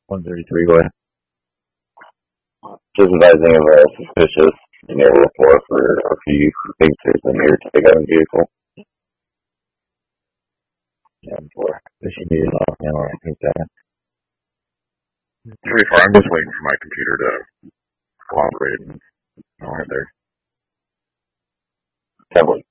133, go ahead. Just advising of a suspicious report for a few things there's a near takeout vehicle. Yeah, before. Does she need it off now, or I think that? Pretty far. I'm just waiting for my computer to cooperate. And I'll head there. Temple.